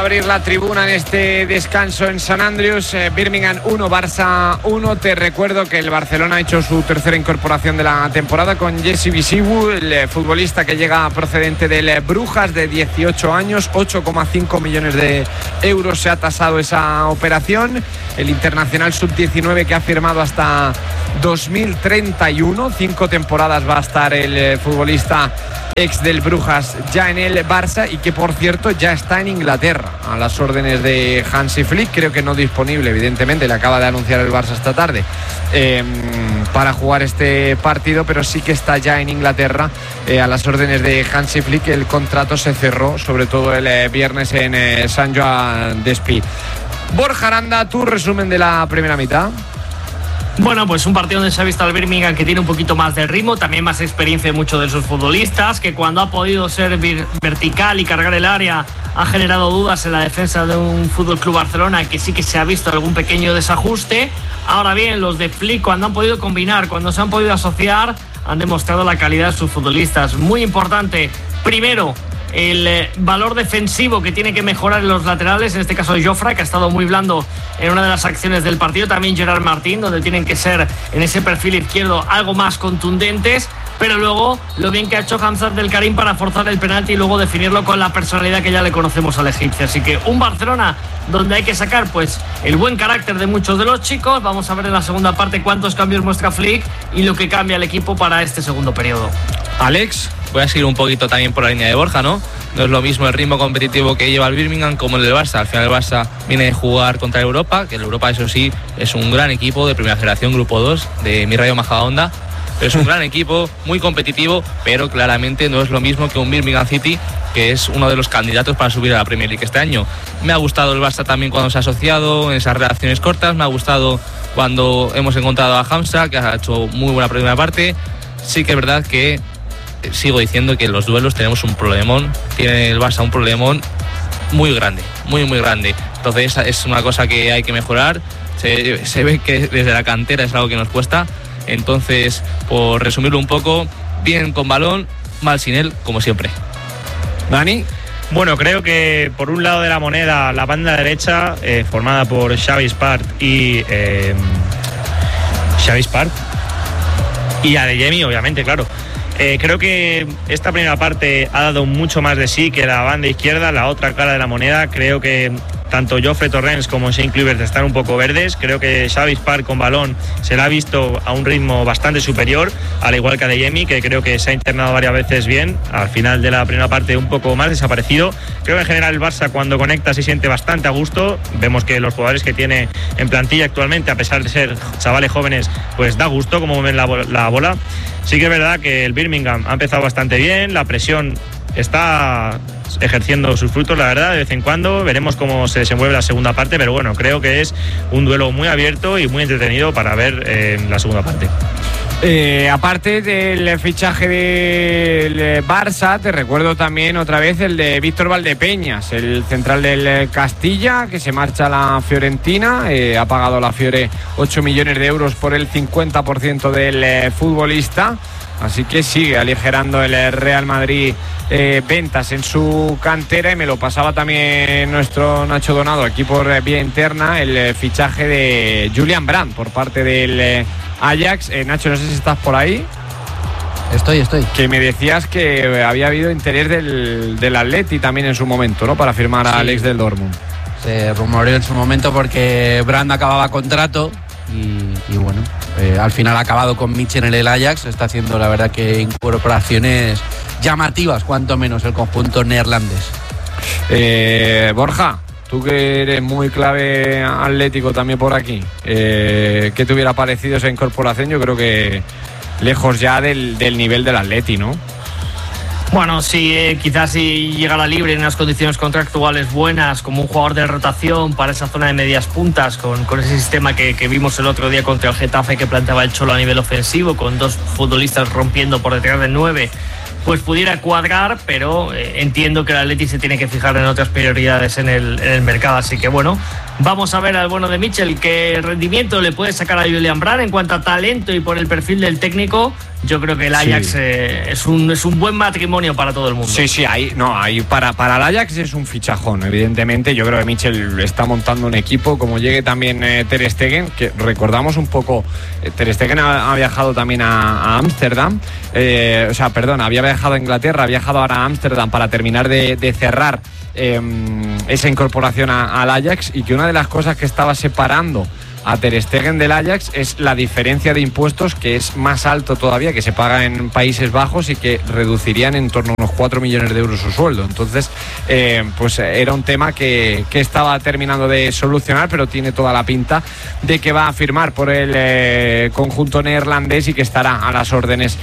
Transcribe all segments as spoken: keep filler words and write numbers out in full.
Abrir la tribuna en este descanso en San Andrews. eh, Birmingham uno, Barça uno. Te recuerdo que el Barcelona ha hecho su tercera incorporación de la temporada con Jesse Bisiwu, el eh, futbolista que llega procedente del eh, Brujas, de dieciocho años, ocho coma cinco millones de euros se ha tasado esa operación. El internacional sub diecinueve que ha firmado hasta dos mil treinta y uno, cinco temporadas va a estar el eh, futbolista ex del Brujas ya en el Barça, y que por cierto ya está en Inglaterra a las órdenes de Hansi Flick, creo que no disponible evidentemente, le acaba de anunciar el Barça esta tarde eh, para jugar este partido, pero sí que está ya en Inglaterra eh, a las órdenes de Hansi Flick. El contrato se cerró sobre todo el eh, viernes en eh, Sant Joan d'Espí. Borja Aranda, tu resumen de la primera mitad. Bueno, pues un partido donde se ha visto al Birmingham que tiene un poquito más de ritmo, también más experiencia de muchos de sus futbolistas, que cuando ha podido ser vertical y cargar el área ha generado dudas en la defensa de un Fútbol Club Barcelona, que sí que se ha visto algún pequeño desajuste. Ahora bien, los de Flick, cuando han podido combinar, cuando se han podido asociar, han demostrado la calidad de sus futbolistas. Muy importante, primero, el eh, valor defensivo que tiene que mejorar en los laterales, en este caso Jofre, que ha estado muy blando en una de las acciones del partido, también Gerard Martín, donde tienen que ser en ese perfil izquierdo algo más contundentes, pero luego lo bien que ha hecho Hamza del Karim para forzar el penalti y luego definirlo con la personalidad que ya le conocemos al egipcio. Así que un Barcelona donde hay que sacar pues el buen carácter de muchos de los chicos. Vamos a ver en la segunda parte cuántos cambios muestra Flick y lo que cambia el equipo para este segundo periodo. Alex, voy a seguir un poquito también por la línea de Borja, ¿no? No es lo mismo el ritmo competitivo que lleva el Birmingham como el del Barça. Al final el Barça viene de jugar contra el Europa, que el Europa, eso sí, es un gran equipo de primera generación, grupo dos, de mi Rayo Majadahonda. Pero es un gran equipo, muy competitivo, pero claramente no es lo mismo que un Birmingham City, que es uno de los candidatos para subir a la Premier League este año. Me ha gustado el Barça también cuando se ha asociado en esas relaciones cortas. Me ha gustado cuando hemos encontrado a Hamza, que ha hecho muy buena primera parte. Sí que es verdad que sigo diciendo que en los duelos tenemos un problemón. Tiene el Barça un problemón muy grande, muy muy grande. Entonces es una cosa que hay que mejorar. Se, se ve que desde la cantera es algo que nos cuesta. Entonces, por resumirlo un poco, bien con balón, mal sin él, como siempre. Dani. Bueno, creo que por un lado de la moneda, la banda derecha, eh, formada por Xavi Espart y eh, Xavi Espart y Adeyemi, obviamente, claro. Eh, creo que esta primera parte ha dado mucho más de sí que la banda izquierda, la otra cara de la moneda. Creo que tanto Jofre Torrens como Shane Kluivert están un poco verdes. Creo que Xavi Espart con balón se la ha visto a un ritmo bastante superior, al igual que Adeyemi, que creo que se ha internado varias veces bien. Al final de la primera parte un poco más desaparecido. Creo que en general el Barça cuando conecta se siente bastante a gusto. Vemos que los jugadores que tiene en plantilla actualmente, a pesar de ser chavales jóvenes, pues da gusto como ven la, la bola. Sí que es verdad que el Birmingham ha empezado bastante bien, la presión está ejerciendo sus frutos, la verdad, de vez en cuando. Veremos cómo se desenvuelve la segunda parte, pero bueno, creo que es un duelo muy abierto y muy entretenido para ver eh, en la segunda parte. Eh, aparte del fichaje del Barça, te recuerdo también otra vez el de Víctor Valdepeñas, el central del Castilla, que se marcha a la Fiorentina. Eh, ha pagado la Fiore ocho millones de euros por el cincuenta por ciento del eh, futbolista. Así que sigue aligerando el Real Madrid eh, ventas en su cantera. Y me lo pasaba también nuestro Nacho Donado aquí por eh, vía interna, el eh, fichaje de Julian Brandt por parte del eh, Ajax. eh, Nacho, no sé si estás por ahí. Estoy, estoy. Que me decías que había habido interés del, del Atleti también en su momento, ¿no? Para firmar a sí. Alex del Dortmund. Se rumoreó en su momento porque Brandt acababa contrato y, y bueno, eh, al final ha acabado con Mitchell en el Ajax. Está haciendo la verdad que incorporaciones llamativas, cuanto menos, el conjunto neerlandés. Eh, Borja, tú que eres muy clave atlético también por aquí, eh, ¿qué te hubiera parecido esa incorporación? Yo creo que lejos ya del, del nivel del Atleti, ¿no? Bueno, sí, eh, quizás si llegara libre en unas condiciones contractuales buenas, como un jugador de rotación para esa zona de medias puntas, con, con ese sistema que, que vimos el otro día contra el Getafe que planteaba el Cholo a nivel ofensivo, con dos futbolistas rompiendo por detrás del nueve, pues pudiera cuadrar, pero eh, entiendo que el Atleti se tiene que fijar en otras prioridades en el, en el mercado. Así que bueno, Vamos a ver al bueno de Mitchell qué rendimiento le puede sacar a Julian Brandt en cuanto a talento y por el perfil del técnico. Yo creo que el Ajax sí. eh, es, un, es un buen matrimonio para todo el mundo. Sí, sí, ahí, no, ahí para, para el Ajax es un fichajón, evidentemente. Yo creo que Mitchell está montando un equipo, como llegue también eh, Ter Stegen, que recordamos un poco, eh, Ter Stegen ha, ha viajado también a Ámsterdam, eh, o sea, perdón, había viajado a Inglaterra, ha viajado ahora a Ámsterdam para terminar de, de cerrar eh, esa incorporación a, al Ajax, y que una de las cosas que estaba separando a Ter Stegen del Ajax es la diferencia de impuestos, que es más alto todavía, que se paga en Países Bajos y que reducirían en torno a unos cuatro millones de euros su sueldo. Entonces, eh, pues era un tema que, que estaba terminando de solucionar, pero tiene toda la pinta de que va a firmar por el eh, conjunto neerlandés y que estará a las órdenes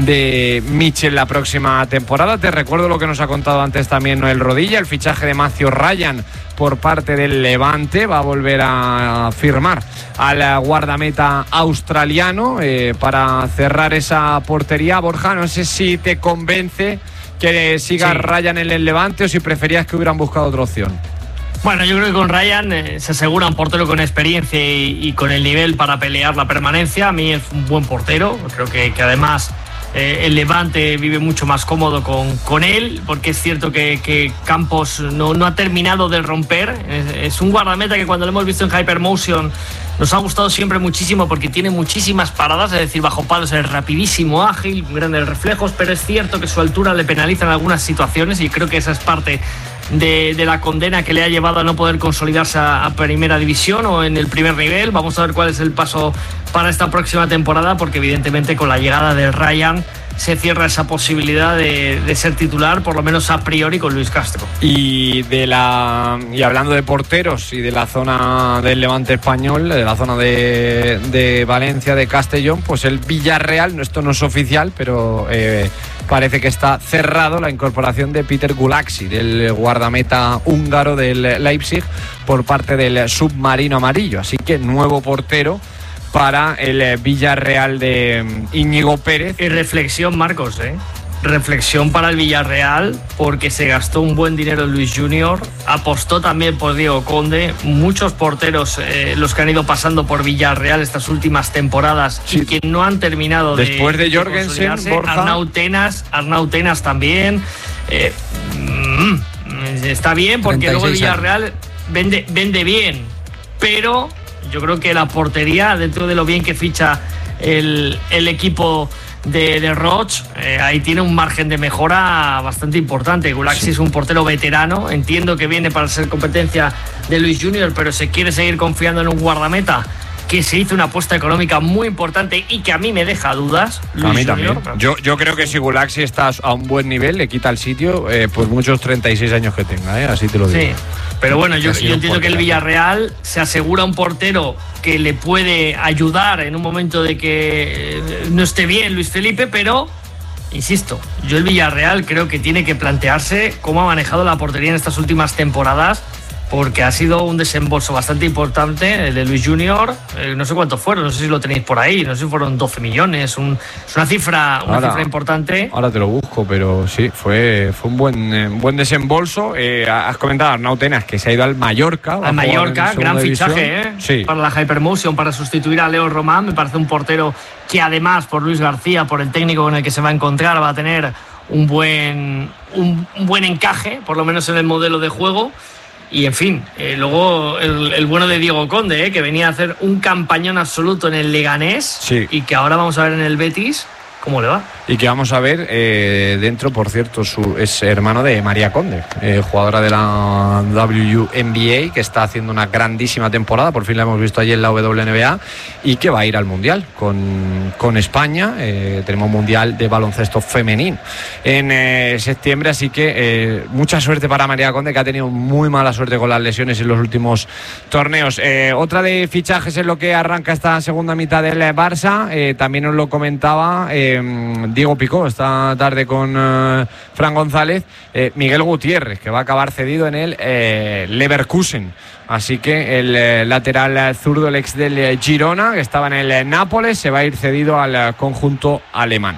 de Mitchell la próxima temporada. Te recuerdo lo que nos ha contado antes también Noel Rodilla, el fichaje de Matthew Ryan por parte del Levante, va a volver a firmar al guardameta australiano eh, para cerrar esa portería. Borja, no sé si te convence que siga sí. Ryan en el Levante o si preferías que hubieran buscado otra opción. Bueno, yo creo que con Ryan eh, se asegura un portero con experiencia y, y con el nivel para pelear la permanencia. A mí es un buen portero, creo que, que además Eh, el Levante vive mucho más cómodo con, con él, porque es cierto que, que Campos no, no ha terminado de romper. Es, es un guardameta que cuando lo hemos visto en Hypermotion nos ha gustado siempre muchísimo, porque tiene muchísimas paradas, es decir, bajo palos es rapidísimo, ágil, grandes reflejos, pero es cierto que su altura le penaliza en algunas situaciones, y creo que esa es parte de, de la condena que le ha llevado a no poder consolidarse a, a primera división o en el primer nivel. Vamos a ver cuál es el paso para esta próxima temporada, porque evidentemente con la llegada de Ryan se cierra esa posibilidad de, de ser titular, por lo menos a priori, con Luis Castro. Y de la y hablando de porteros y de la zona del Levante español, de la zona de, de Valencia, de Castellón, pues el Villarreal, esto no es oficial, pero eh, parece que está cerrado la incorporación de Peter Gulaxi, del guardameta húngaro del Leipzig, por parte del submarino amarillo. Así que nuevo portero para el Villarreal de Íñigo Pérez. Y reflexión, Marcos, ¿eh? Reflexión para el Villarreal, porque se gastó un buen dinero en Luis Junior, apostó también por Diego Conde. Muchos porteros eh, los que han ido pasando por Villarreal estas últimas temporadas, sí, y que no han terminado después de de Jorgensen, Borja. Arnau Tenas, Arnau Tenas también. Eh, mm, está bien, porque luego el Villarreal vende, vende bien, pero yo creo que la portería, dentro de lo bien que ficha el, el equipo de, de Roch, eh, ahí tiene un margen de mejora bastante importante. Gulaxi sí. es un portero veterano, entiendo que viene para ser competencia de Luis Junior, pero se quiere seguir confiando en un guardameta que se hizo una apuesta económica muy importante y que a mí me deja dudas. Luis a mí Junior, también. Yo, yo creo que si Gulaxi está a un buen nivel, le quita el sitio, eh, pues muchos treinta y seis años que tenga, ¿eh? Así te lo digo. Sí, pero bueno, yo, yo entiendo que el Villarreal se asegura un portero que le puede ayudar en un momento de que no esté bien Luis Felipe, pero insisto, yo el Villarreal creo que tiene que plantearse cómo ha manejado la portería en estas últimas temporadas, porque ha sido un desembolso bastante importante el de Luis Junior. Eh, no sé cuántos fueron, no sé si lo tenéis por ahí, no sé si fueron doce millones, un, es una cifra una ahora, cifra importante. Ahora te lo busco, pero sí, fue, fue un buen, eh, buen desembolso. Eh, has comentado a Arnau Tenas, que se ha ido al Mallorca. Al Mallorca, gran fichaje, ¿eh? Sí. Para la Hypermotion, para sustituir a Leo Román. Me parece un portero que además, por Luis García, por el técnico con el que se va a encontrar, va a tener un buen, un, un buen encaje, por lo menos en el modelo de juego. Y en fin, eh, luego el, el bueno de Diego Conde, eh, que venía a hacer un campañón absoluto en el Leganés, sí, y que ahora vamos a ver en el Betis cómo le va. Y que vamos a ver eh, dentro, por cierto, su, es hermano de María Conde, eh, jugadora de la W N B A, que está haciendo una grandísima temporada, por fin la hemos visto allí en la W N B A, y que va a ir al Mundial con, con España. Eh, tenemos Mundial de baloncesto femenino en eh, septiembre, así que eh, mucha suerte para María Conde, que ha tenido muy mala suerte con las lesiones en los últimos torneos. Eh, otra de fichajes en lo que arranca esta segunda mitad del Barça, eh, también os lo comentaba eh, Diego Picó esta tarde con eh, Fran González, eh, Miguel Gutiérrez, que va a acabar cedido en el eh, Leverkusen. Así que el eh, lateral zurdo, el ex del eh, Girona, que estaba en el eh, Nápoles, se va a ir cedido al eh, conjunto alemán.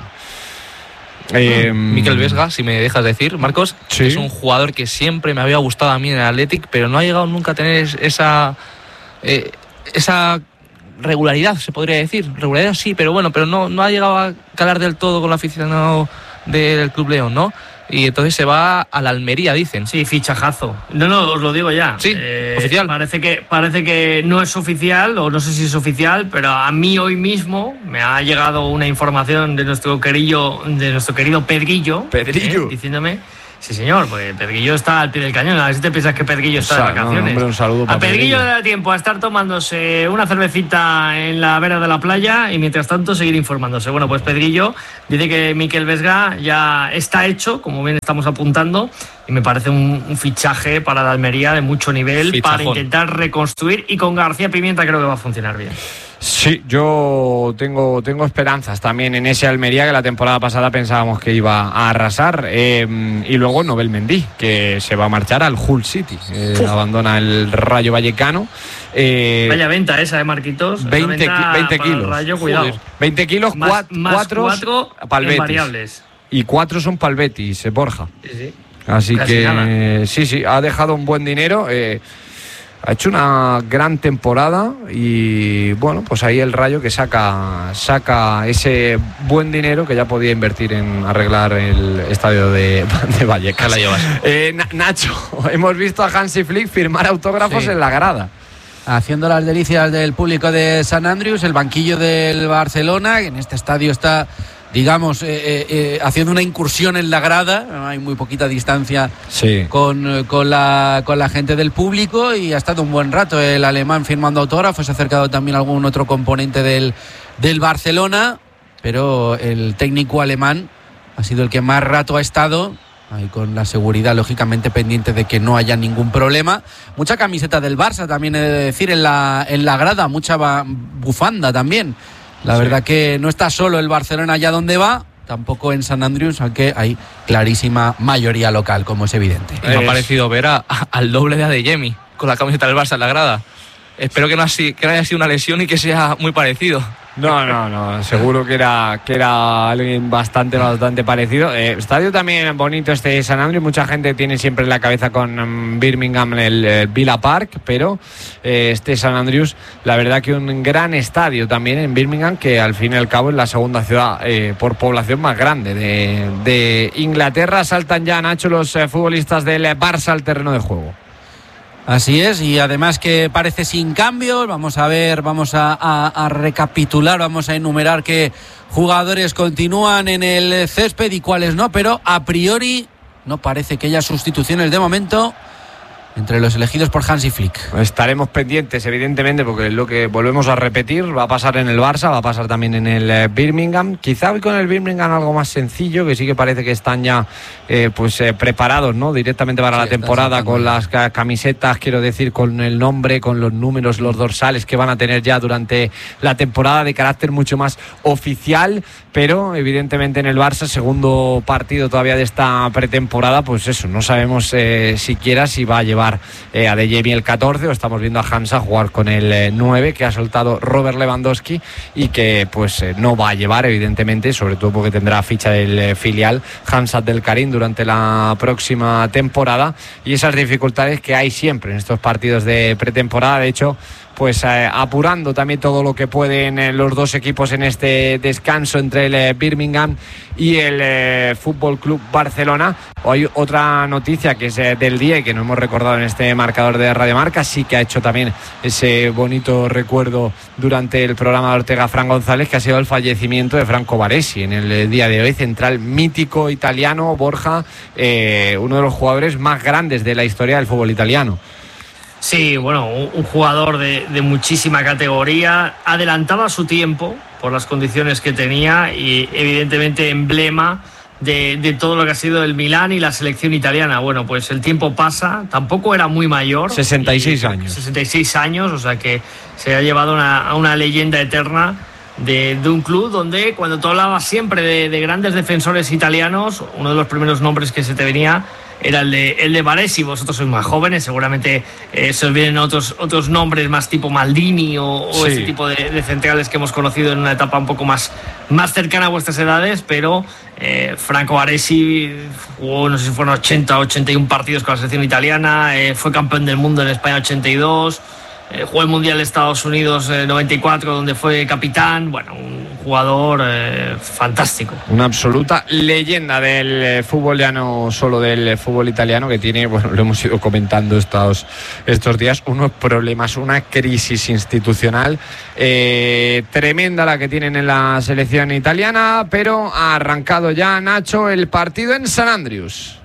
Eh, Mikel Vesga, si me dejas decir, Marcos, sí, es un jugador que siempre me había gustado a mí en el Athletic, pero no ha llegado nunca a tener esa eh, esa regularidad, se podría decir. Regularidad sí, pero bueno, pero no, no ha llegado a calar del todo con el aficionado del Club León, ¿no? Y entonces se va a la Almería, dicen. Sí, fichajazo. No, no, os lo digo ya. Sí, eh, oficial. Parece que, parece que no es oficial, o no sé si es oficial, pero a mí hoy mismo me ha llegado una información de nuestro querido, de nuestro querido Pedrillo. Pedrillo. Eh, diciéndome... Sí, señor, porque Pedrillo está al pie del cañón. A ver si te piensas que Pedrillo está o sea, de vacaciones. No, hombre, un saludo a para Pedrillo, Pedrillo le da tiempo a estar tomándose una cervecita en la vera de la playa y mientras tanto seguir informándose. Bueno, pues Pedrillo dice que Miquel Vesga ya está hecho, como bien estamos apuntando, y me parece un, un fichaje para la Almería de mucho nivel. Fichajón. Para intentar reconstruir, y con García Pimienta creo que va a funcionar bien. Sí, yo tengo, tengo esperanzas también en ese Almería que la temporada pasada pensábamos que iba a arrasar. Eh, y luego Nobel Mendy, que se va a marchar al Hull City. Eh, abandona el Rayo Vallecano. Eh, Vaya venta esa, ¿eh, Marquitos? veinte, veinte kilos. Rayo, cuidado. veinte kilos, más, cuat, más cuatro, cuatro variables. Y cuatro son para el Betis, eh, Borja. Sí, sí. Así Casi que nada. sí, sí, ha dejado un buen dinero. Eh, Ha hecho una gran temporada y bueno, pues ahí el Rayo que saca saca ese buen dinero que ya podía invertir en arreglar el estadio de, de Vallecas. Eh, Nacho, hemos visto a Hansi Flick firmar autógrafos sí. en la grada. Haciendo las delicias del público de San Andrews, el banquillo del Barcelona, que en este estadio está, digamos, eh, eh, haciendo una incursión en la grada. Hay muy poquita distancia sí. con, con, la, con la gente del público y ha estado un buen rato el alemán firmando autógrafos. Se ha acercado también algún otro componente del, del Barcelona, pero el técnico alemán ha sido el que más rato ha estado, ahí con la seguridad lógicamente pendiente de que no haya ningún problema. Mucha camiseta del Barça también he de decir en la, en la grada, mucha bufanda también. La sí. verdad que no está solo el Barcelona allá donde va, tampoco en San Andrews, aunque hay clarísima mayoría local, como es evidente. Me es... ha parecido ver a, a, al doble de Adeyemi con la camiseta del Barça en la grada. Espero que no, así, que no haya sido una lesión y que sea muy parecido. No, no, no, seguro que era que era alguien bastante, bastante parecido. Eh, estadio también bonito este San Andrews, mucha gente tiene siempre en la cabeza con um, Birmingham el, el Villa Park, pero eh, este San Andrews, la verdad que un gran estadio también en Birmingham, que al fin y al cabo es la segunda ciudad eh, por población más grande de, de Inglaterra. Saltan ya, Nacho, los eh, futbolistas del Barça al terreno de juego. Así es, y además que parece sin cambios. Vamos a ver, vamos a, a, a recapitular, vamos a enumerar qué jugadores continúan en el césped y cuáles no, pero a priori no parece que haya sustituciones de momento entre los elegidos por Hansi Flick. Estaremos pendientes, evidentemente, porque lo que volvemos a repetir va a pasar en el Barça, va a pasar también en el Birmingham. Quizá hoy con el Birmingham algo más sencillo, que sí que parece que están ya eh, pues eh, preparados, ¿no? Directamente para sí, la temporada, con las camisetas, quiero decir, con el nombre, con los números, los dorsales que van a tener ya durante la temporada, de carácter mucho más oficial. Pero evidentemente en el Barça, segundo partido todavía de esta pretemporada, pues eso, no sabemos eh, siquiera si va a llevar Eh, a Adeyemi el catorce, o estamos viendo a Hansa jugar con el eh, nueve que ha soltado Robert Lewandowski y que pues eh, no va a llevar, evidentemente, sobre todo porque tendrá ficha del eh, filial Hamza Abdelkarim durante la próxima temporada, y esas dificultades que hay siempre en estos partidos de pretemporada. De hecho, pues eh, apurando también todo lo que pueden eh, los dos equipos en este descanso entre el eh, Birmingham y el eh, Fútbol Club Barcelona. Hay otra noticia que es eh, del día y que no hemos recordado en este marcador de Radio Marca, sí que ha hecho también ese bonito recuerdo durante el programa de Ortega Fran González, que ha sido el fallecimiento de Franco Baresi en el eh, día de hoy, central mítico italiano, Borja, eh, uno de los jugadores más grandes de la historia del fútbol italiano. Sí, bueno, un, un jugador de, de muchísima categoría, adelantaba su tiempo por las condiciones que tenía y evidentemente emblema de, de todo lo que ha sido el Milán y la selección italiana. Bueno, pues el tiempo pasa, tampoco era muy mayor. sesenta y seis años. sesenta y seis años, o sea que se ha llevado una, a una leyenda eterna de, de un club donde cuando tú hablabas siempre de, de grandes defensores italianos, uno de los primeros nombres que se te venía era el de, el de Baresi. Vosotros sois más jóvenes, seguramente eh, se os vienen otros, otros nombres más tipo Maldini o, o sí. ese tipo de, de centrales que hemos conocido en una etapa un poco más, más cercana a vuestras edades, pero eh, Franco Baresi jugó, no sé si fueron ochenta, ochenta y uno partidos con la selección italiana, eh, fue campeón del mundo en España ochenta y dos, eh, jugó el Mundial de Estados Unidos eh, noventa y cuatro, donde fue capitán. Bueno, un jugador eh, fantástico. Una absoluta leyenda del eh, fútbol, ya no solo del eh, fútbol italiano, que tiene, bueno, lo hemos ido comentando estos, estos días, unos problemas, una crisis institucional eh, tremenda la que tienen en la selección italiana, pero ha arrancado ya, Nacho, el partido en San Andrews.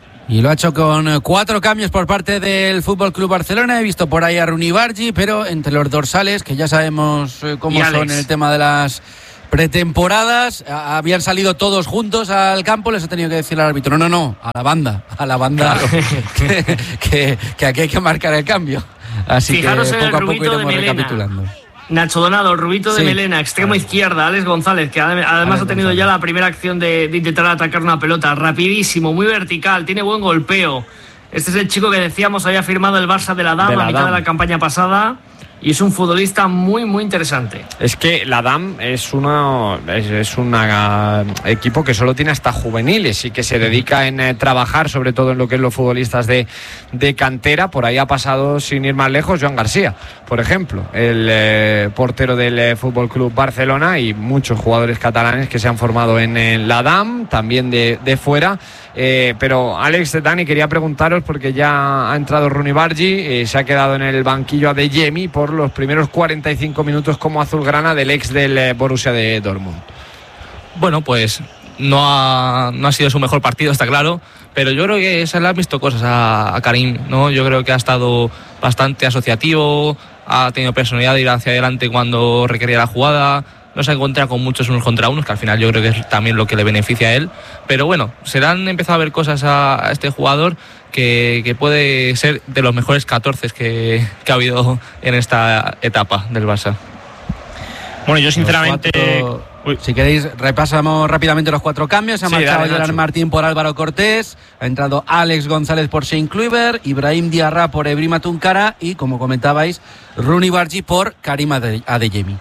Y lo ha hecho con cuatro cambios por parte del F C Barcelona. He visto por ahí a Rooney Bargi, pero entre los dorsales, que ya sabemos cómo son en el tema de las pretemporadas, habían salido todos juntos al campo, les he tenido que decir al árbitro, no, no, no, a la banda, a la banda, claro. que, que, que aquí hay que marcar el cambio. Así Fijaros que poco a poco iremos recapitulando. Nacho Donado, Rubito de sí. Melena, extremo izquierda, Alex González, que además Alex ha tenido González. ya la primera acción de, de intentar atacar una pelota, rapidísimo, muy vertical, tiene buen golpeo. Este es el chico que decíamos había firmado el Barça de la D A M de la a mitad D A M. de la campaña pasada. Y es un futbolista muy, muy interesante. Es que la D A M es un es, es una equipo que solo tiene hasta juveniles y que se dedica en eh, trabajar, sobre todo en lo que es los futbolistas de, de cantera. Por ahí ha pasado, sin ir más lejos, Joan García, por ejemplo, el eh, portero del eh, F C Barcelona, y muchos jugadores catalanes que se han formado en, en la D A M, también de, de fuera. Eh, pero Alex, Dani, quería preguntaros, porque ya ha entrado Rooney Bargi, eh, se ha quedado en el banquillo Adeyemi por los primeros cuarenta y cinco minutos como azulgrana del ex del eh, Borussia de Dortmund. Bueno, pues no ha, no ha sido su mejor partido, está claro, pero yo creo que se le han visto cosas a, a Karim, ¿no? Yo creo que ha estado bastante asociativo, ha tenido personalidad de ir hacia adelante cuando requería la jugada. No se encuentra con muchos unos contra unos, que al final yo creo que es también lo que le beneficia a él. Pero bueno, se le han empezado a ver cosas a, a este jugador que, que puede ser de los mejores catorce que, que ha habido en esta etapa del Barça. Bueno, yo sinceramente... Cuatro, si queréis, repasamos rápidamente los cuatro cambios. Ha sí, marchado Gerard Martín por Álvaro Cortés, ha entrado Alex González por Shane Kluivert, Ibrahim Diarra por Ebrima Tunkara y, como comentabais, Rooney Bargi por Karim Adeyemi.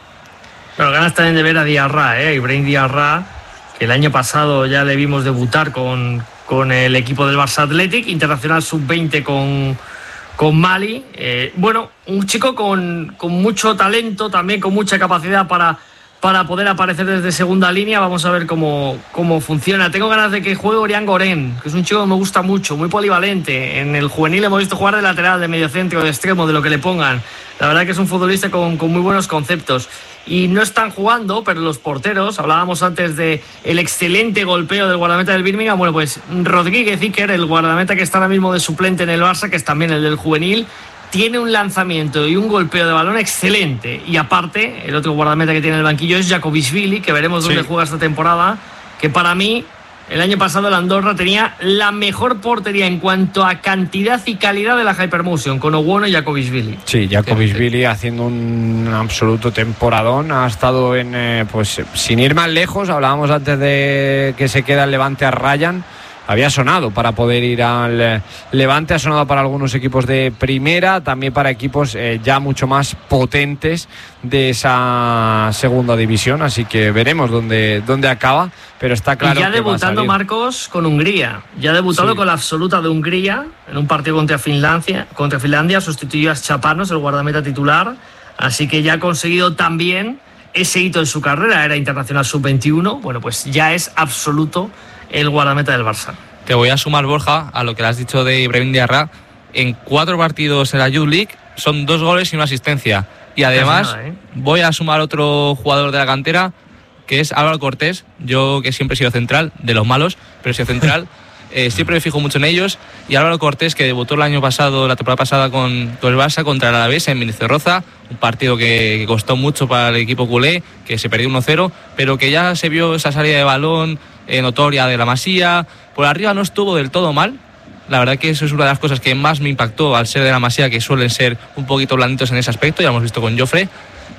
Pero ganas también de ver a Diarra, ¿eh? Ibrahim Diarra, que el año pasado ya le vimos debutar con, con el equipo del Barça Athletic, internacional sub veinte con, con Mali. Eh, bueno, un chico con, con mucho talento, también con mucha capacidad para, para poder aparecer desde segunda línea. Vamos a ver cómo, cómo funciona. Tengo ganas de que juegue Orián Goren, que es un chico que me gusta mucho, muy polivalente. En el juvenil hemos visto jugar de lateral, de mediocentro, de extremo, de lo que le pongan. La verdad que es un futbolista con, con muy buenos conceptos. Y no están jugando, pero los porteros, hablábamos antes de el excelente golpeo del guardameta del Birmingham. Bueno, pues Rodríguez Iker, el guardameta que está ahora mismo de suplente en el Barça, que es también el del juvenil, tiene un lanzamiento y un golpeo de balón excelente. Y aparte, el otro guardameta que tiene en el banquillo es Jakobishvili, que veremos dónde sí. juega esta temporada, que para mí, el año pasado el Andorra tenía la mejor portería en cuanto a cantidad y calidad de la Hypermotion, con Owono y Jakobishvili. Sí, Jakobishvili haciendo un absoluto temporadón. Ha estado en, eh, pues sin ir más lejos, hablábamos antes de que se queda el Levante a Ryan. Había sonado para poder ir al Levante, ha sonado para algunos equipos de primera, también para equipos eh, ya mucho más potentes de esa segunda división, así que veremos dónde, dónde acaba, pero está claro. Y ya que debutando, Marcos, con Hungría, ya debutado sí. con la absoluta de Hungría, en un partido contra Finlandia, contra Finlandia, sustituyó a Chapanos, el guardameta titular, así que ya ha conseguido también ese hito en su carrera, era internacional sub veintiuno, bueno, pues ya es absoluto el guardameta del Barça. Te voy a sumar, Borja, a lo que le has dicho de Ibrahim Diarra. En cuatro partidos en la Youth League son dos goles y una asistencia. Y además nada, ¿eh? voy a sumar otro jugador de la cantera, que es Álvaro Cortés. Yo, que siempre he sido central, de los malos, pero he sido central, eh, siempre me fijo mucho en ellos. Y Álvaro Cortés, que debutó el año pasado, la temporada pasada con, con el Barça contra el Alavés en Mendizorroza, un partido que, que costó mucho para el equipo culé, que se perdió uno cero, pero que ya se vio esa salida de balón eh, notoria de la Masía. Por arriba no estuvo del todo mal. La verdad que eso es una de las cosas que más me impactó al ser de la Masía, que suelen ser un poquito blanditos en ese aspecto, ya hemos visto con Jofre.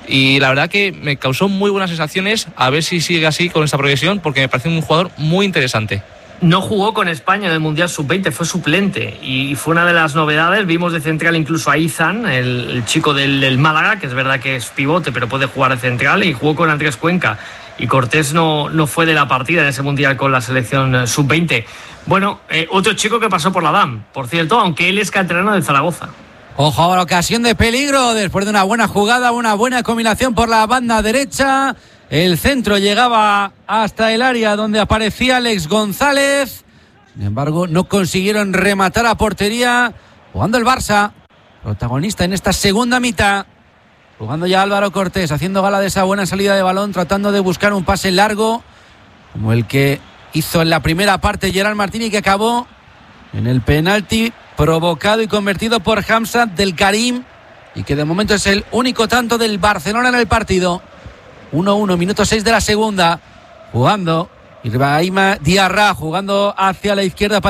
Y la verdad que me causó muy buenas sensaciones, a ver si sigue así con esta progresión, porque me parece un jugador muy interesante. No jugó con España en el Mundial sub veinte, fue suplente y fue una de las novedades. Vimos de central incluso a Izan, el, el chico del, del Málaga, que es verdad que es pivote, pero puede jugar de central, y jugó con Andrés Cuenca. Y Cortés no, no fue de la partida en ese Mundial con la selección sub veinte. Bueno, eh, otro chico que pasó por la D A M, por cierto, aunque él es canterano del Zaragoza. Ojo a la ocasión de peligro después de una buena jugada, una buena combinación por la banda derecha. El centro llegaba hasta el área donde aparecía Alex González. Sin embargo, no consiguieron rematar a portería. Jugando el Barça, protagonista en esta segunda mitad. Jugando ya Álvaro Cortés, haciendo gala de esa buena salida de balón, tratando de buscar un pase largo, como el que hizo en la primera parte Gerard Martini, que acabó en el penalti provocado y convertido por Hamza Del Karim, y que de momento es el único tanto del Barcelona en el partido. uno uno, minuto seis de la segunda. Jugando Ibrahima Diarra, jugando hacia la izquierda para